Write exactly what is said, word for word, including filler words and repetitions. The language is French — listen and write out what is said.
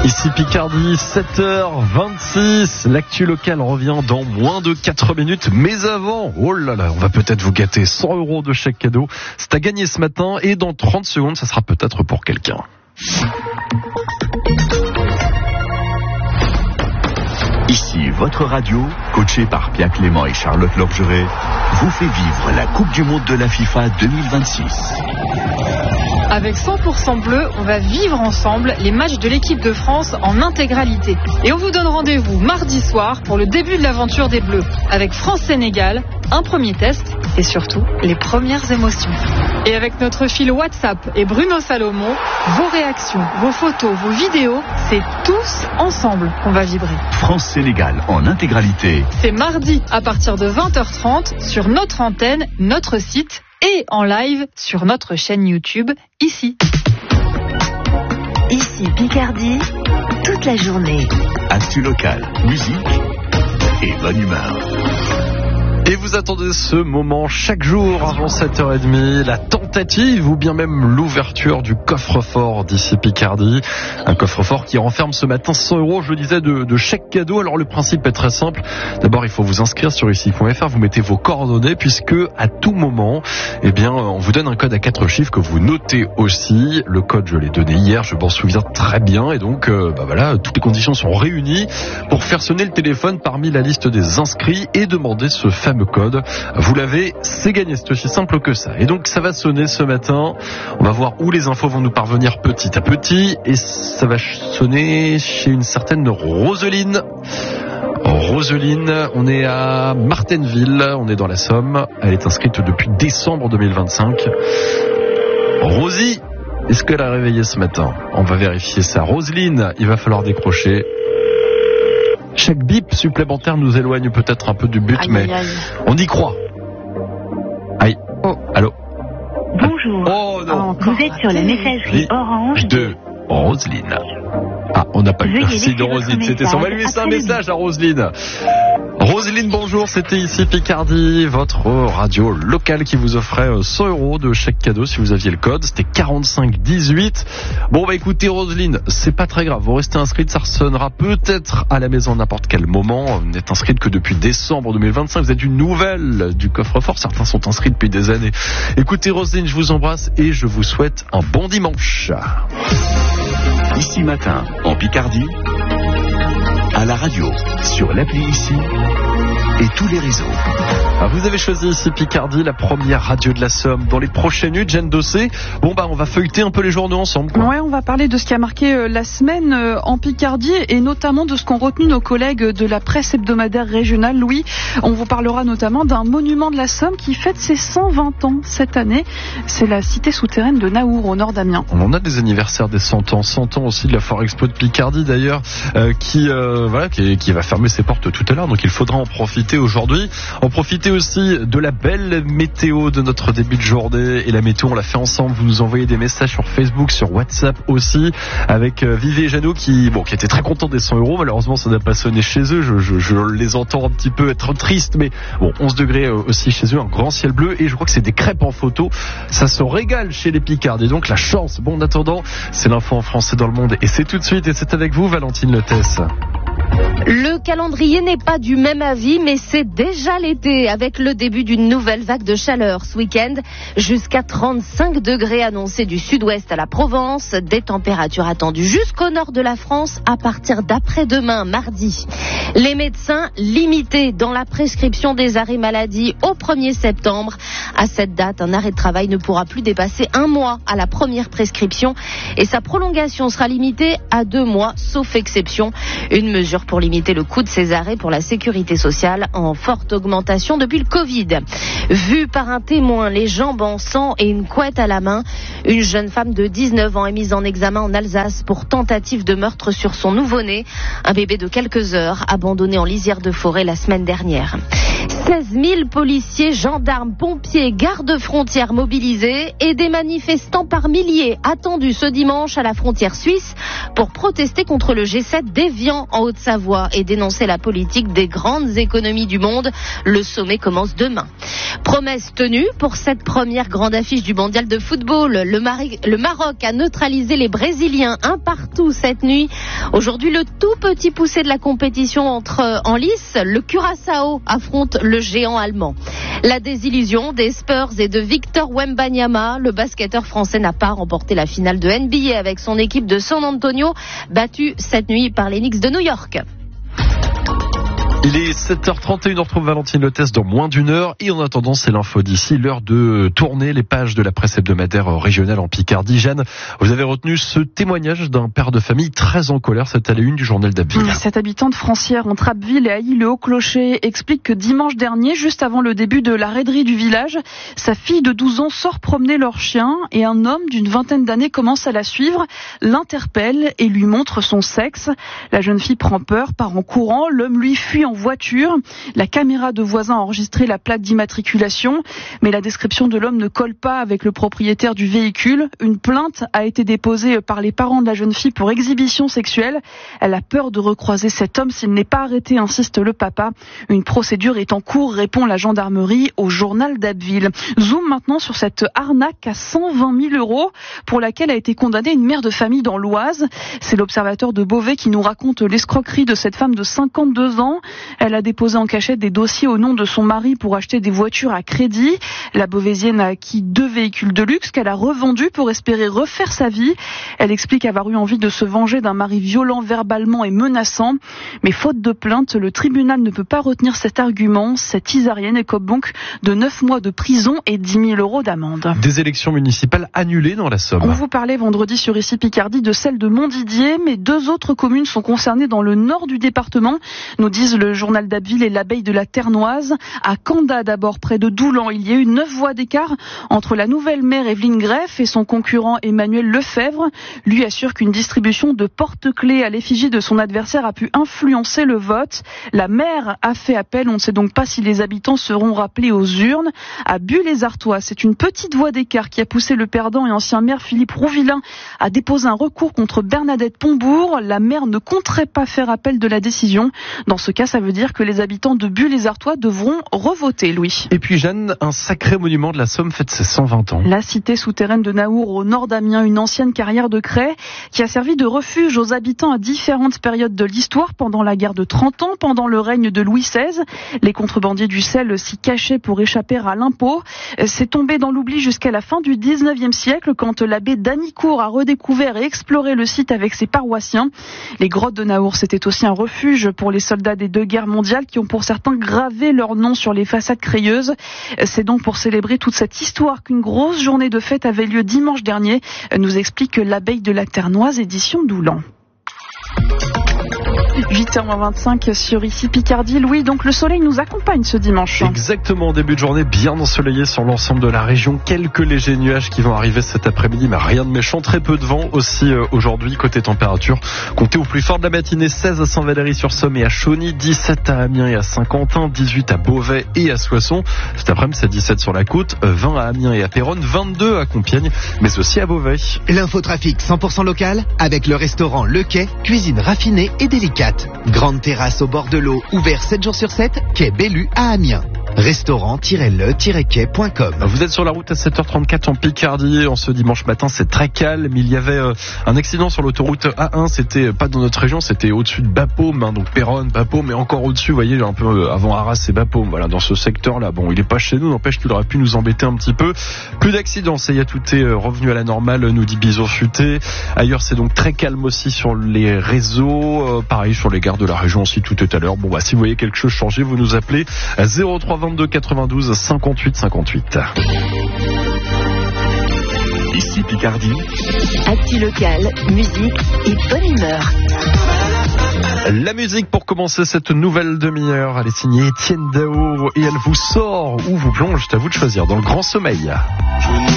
Ici Picardie, sept heures vingt-six. L'actu locale revient dans moins de quatre minutes. Mais avant, oh là là, on va peut-être vous gâter cent euros de chèque cadeau. C'est à gagner ce matin et dans trente secondes, ça sera peut-être pour quelqu'un. Ici votre radio, coachée par Pierre Clément et Charlotte Lorgeret, vous fait vivre la Coupe du Monde de la FIFA deux mille vingt-six. Avec cent pour cent bleu, on va vivre ensemble les matchs de l'équipe de France en intégralité. Et on vous donne rendez-vous mardi soir pour le début de l'aventure des Bleus. Avec France-Sénégal, un premier test et surtout les premières émotions. Et avec notre fil WhatsApp et Bruno Salomon, vos réactions, vos photos, vos vidéos, c'est tous ensemble qu'on va vibrer. France-Sénégal en intégralité. C'est mardi à partir de vingt heures trente sur notre antenne, notre site et en live sur notre chaîne YouTube, ici. Ici Picardie, toute la journée. Actu locale, musique et bonne humeur. Et vous attendez ce moment chaque jour avant sept heures trente, la tentative ou bien même l'ouverture du coffre-fort d'ici Picardie. Un coffre-fort qui renferme ce matin cent euros, je le disais, de, de chèque cadeau. Alors le principe est très simple. D'abord, il faut vous inscrire sur ici point f r. Vous mettez vos coordonnées puisque à tout moment, eh bien, on vous donne un code à quatre chiffres que vous notez aussi. Le code, je l'ai donné hier, je m'en souviens très bien. Et donc, euh, bah voilà, toutes les conditions sont réunies pour faire sonner le téléphone parmi la liste des inscrits et demander ce fameux code. Vous l'avez, c'est gagné, c'est aussi simple que ça. Et donc ça va sonner ce matin. On va voir où les infos vont nous parvenir petit à petit. Et ça va sonner chez une certaine Roseline. Roseline, on est à Martainville, on est dans la Somme. Elle est inscrite depuis décembre deux mille vingt-cinq. Rosie, est-ce qu'elle a réveillé ce matin? On va vérifier ça. Roseline, il va falloir décrocher. Chaque bip supplémentaire nous éloigne peut-être un peu du but, aïe, mais aïe, aïe. On y croit. Aïe. Oh. Allô. Bonjour. Oh non. Vous êtes sur la messagerie Orange de Roseline. Ah, on n'a pas eu merci de Roseline. C'était ça. On va lui laisser un message à Roseline. Roseline, bonjour, c'était ici Picardie, votre radio locale qui vous offrait cent euros de chèque cadeau si vous aviez le code. C'était quarante-cinq dix-huit. Bon, bah écoutez Roseline, c'est pas très grave. Vous restez inscrite, ça ressonnera peut-être à la maison à n'importe quel moment. Vous n'êtes inscrite que depuis décembre deux mille vingt-cinq. Vous êtes une nouvelle du coffre-fort. Certains sont inscrits depuis des années. Écoutez Roseline, je vous embrasse et je vous souhaite un bon dimanche. Ici matin, en Picardie, à la radio, sur l'appli Ici et tous les réseaux. Vous avez choisi ici Picardie, la première radio de la Somme. Dans les prochaines minutes, Jeanne Dossé, bon bah on va feuilleter un peu les journaux ensemble, quoi. Ouais, on va parler de ce qui a marqué euh, la semaine euh, en Picardie et notamment de ce qu'ont retenu nos collègues de la presse hebdomadaire régionale. Louis, on vous parlera notamment d'un monument de la Somme qui fête ses cent vingt ans cette année. C'est la cité souterraine de Naour, au nord d'Amiens. On en a des anniversaires des cent ans, cent ans aussi de la Foire Expo de Picardie d'ailleurs, euh, qui, euh, voilà, qui, qui va fermer ses portes tout à l'heure, donc il faudra en profiter aujourd'hui. En profiter aussi de la belle météo de notre début de journée. Et la météo, on l'a fait ensemble. Vous nous envoyez des messages sur Facebook, sur WhatsApp aussi, avec euh, Vivi et Jeannot qui, bon, qui étaient très contents des cent euros. Malheureusement, ça n'a pas sonné chez eux. Je, je, je les entends un petit peu être tristes, mais bon, onze degrés euh, aussi chez eux, un grand ciel bleu. Et je crois que c'est des crêpes en photo. Ça se régale chez les Picards. Et donc, la chance. Bon, en attendant, c'est l'info en France et dans le monde. Et c'est tout de suite. Et c'est avec vous, Valentine Lethès. Le calendrier n'est pas du même avis, mais c'est déjà l'été avec le début d'une nouvelle vague de chaleur ce week-end. Jusqu'à trente-cinq degrés annoncés du sud-ouest à la Provence. Des températures attendues jusqu'au nord de la France à partir d'après-demain, mardi. Les médecins limités dans la prescription des arrêts maladie au premier septembre. À cette date, un arrêt de travail ne pourra plus dépasser un mois à la première prescription et sa prolongation sera limitée à deux mois, sauf exception. Une mesure pour limiter le coût de ces arrêts pour la sécurité sociale en forte augmentation depuis le Covid. Vue par un témoin, les jambes en sang et une couette à la main, une jeune femme de dix-neuf ans est mise en examen en Alsace pour tentative de meurtre sur son nouveau-né, un bébé de quelques heures abandonné en lisière de forêt la semaine dernière. seize mille policiers, gendarmes, pompiers, gardes-frontières mobilisés et des manifestants par milliers attendus ce dimanche à la frontière suisse pour protester contre le G sept d'Évian en Haute-Savoie. sa voix et dénoncer la politique des grandes économies du monde. Le sommet commence demain. Promesse tenue pour cette première grande affiche du mondial de football. Le, Mari- le Maroc a neutralisé les Brésiliens un partout cette nuit. Aujourd'hui, le tout petit poussé de la compétition entre en lice. Le Curaçao affronte le géant allemand. La désillusion des Spurs et de Victor Wembanyama. Le basketteur français n'a pas remporté la finale de N B A avec son équipe de San Antonio, battue cette nuit par les Knicks de New York. Il est sept heures trente et une, on retrouve Valentine Lotès dans moins d'une heure. Et en attendant, c'est l'info d'ici, l'heure de tourner les pages de la presse hebdomadaire régionale en Picardie. Jeanne, vous avez retenu ce témoignage d'un père de famille très en colère. C'est à la une du journal d'Abbeville. Cet habitant de Francières entre Abbeville et Ailly-le-Haut-Clocher explique que dimanche dernier, juste avant le début de la raiderie du village, sa fille de douze ans sort promener leur chien et un homme d'une vingtaine d'années commence à la suivre, l'interpelle et lui montre son sexe. La jeune fille prend peur, part en courant, l'homme lui fuit en voiture. La caméra de voisin a enregistré la plaque d'immatriculation, mais la description de l'homme ne colle pas avec le propriétaire du véhicule. Une plainte a été déposée par les parents de la jeune fille pour exhibition sexuelle. Elle a peur de recroiser cet homme s'il n'est pas arrêté, insiste le papa. Une procédure est en cours, répond la gendarmerie au journal d'Abbeville. Zoom maintenant sur cette arnaque à cent vingt mille euros pour laquelle a été condamnée une mère de famille dans l'Oise. C'est l'Observateur de Beauvais qui nous raconte l'escroquerie de cette femme de cinquante-deux ans. Elle a déposé en cachette des dossiers au nom de son mari pour acheter des voitures à crédit. La Beauvaisienne a acquis deux véhicules de luxe qu'elle a revendus pour espérer refaire sa vie. Elle explique avoir eu envie de se venger d'un mari violent verbalement et menaçant. Mais faute de plainte, le tribunal ne peut pas retenir cet argument. Cette Isarienne écope donc de neuf mois de prison et dix mille euros d'amende. Des élections municipales annulées dans la Somme. On vous parlait vendredi sur Ici Picardie de celle de Montdidier, mais deux autres communes sont concernées dans le nord du département, nous disent le journal d'Abbeville et l'Abeille de la Ternoise. À Canda d'abord, près de Doulan, il y a eu neuf voix d'écart entre la nouvelle maire Evelyne Greff et son concurrent Emmanuel Lefebvre. Lui assure qu'une distribution de porte-clés à l'effigie de son adversaire a pu influencer le vote. La maire a fait appel, on ne sait donc pas si les habitants seront rappelés aux urnes. À Bulle-les-Artois, c'est une petite voix d'écart qui a poussé le perdant et ancien maire Philippe Rouvillain à déposer un recours contre Bernadette Pombourg. La maire ne compterait pas faire appel de la décision. Dans ce cas, ça veut dire que les habitants de Bulle-les-Artois devront revoter, Louis. Et puis Jeanne, un sacré monument de la Somme fête ses cent vingt ans. La cité souterraine de Naour au nord d'Amiens, une ancienne carrière de craie qui a servi de refuge aux habitants à différentes périodes de l'histoire, pendant la guerre de trente ans, pendant le règne de Louis seize. Les contrebandiers du sel s'y cachaient pour échapper à l'impôt. C'est tombé dans l'oubli jusqu'à la fin du dix-neuvième siècle quand l'abbé d'Anicourt a redécouvert et exploré le site avec ses paroissiens. Les grottes de Naour, c'était aussi un refuge pour les soldats des deux guerres mondiales qui ont pour certains gravé leur nom sur les façades crayeuses. C'est donc pour célébrer toute cette histoire qu'une grosse journée de fête avait lieu dimanche dernier, nous explique l'Abeille de la Ternoise, édition Doulan. huit heures vingt-cinq sur Ici Picardie. Louis, donc le soleil nous accompagne ce dimanche. Exactement, début de journée bien ensoleillé sur l'ensemble de la région. Quelques légers nuages qui vont arriver cet après-midi, mais rien de méchant. Très peu de vent aussi euh, aujourd'hui. Côté température, comptez au plus fort de la matinée, seize à Saint-Valery-sur-Somme et à Chauny, dix-sept à Amiens et à Saint-Quentin, dix-huit à Beauvais et à Soissons. Cet après-midi, c'est dix-sept sur la côte, vingt à Amiens et à Péronne, vingt-deux à Compiègne, mais aussi à Beauvais. L'infotrafic cent pour cent local avec le restaurant Le Quai, cuisine raffinée et délicate. Grande terrasse au bord de l'eau, ouvert sept jours sur sept, quai Bellu à Amiens. restaurant-le quai point com. Vous êtes sur la route à sept heures trente-quatre en Picardie. En ce dimanche matin, c'est très calme. Il y avait euh, un accident sur l'autoroute A un. C'était pas dans notre région, c'était au-dessus de Bapaume, hein, donc Péronne, Bapaume, mais encore au-dessus, vous voyez, un peu euh, avant Arras et Bapaume. Voilà, dans ce secteur-là. Bon, il est pas chez nous, n'empêche qu'il aurait pu nous embêter un petit peu. Plus d'accidents, ça y est, tout est euh, revenu à la normale, nous dit Biseau Futé. Ailleurs, c'est donc très calme aussi sur les réseaux. Euh, pareil sur les gares de la région aussi, tout est à l'heure. Bon, bah, si vous voyez quelque chose changer, vous nous appelez à zéro trois vingt-deux quatre-vingt-douze cinquante-huit cinquante-huit. Ici Picardie. Actu local, musique et bonne humeur. La musique pour commencer cette nouvelle demi-heure, elle est signée Étienne Dao et elle vous sort ou vous plonge, c'est à vous de choisir, dans le grand sommeil.